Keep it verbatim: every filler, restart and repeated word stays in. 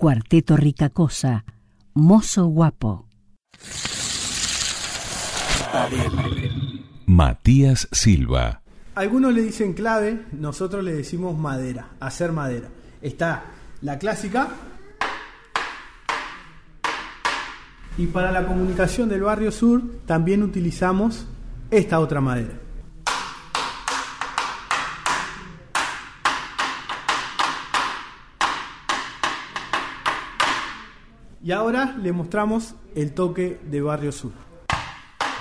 Cuarteto Ricacosa, Mozo Guapo. Matías Silva. Algunos le dicen clave, nosotros le decimos madera, hacer madera. Está la clásica, y para la comunicación del barrio sur también utilizamos esta otra madera. Y ahora le mostramos el toque de barrio sur.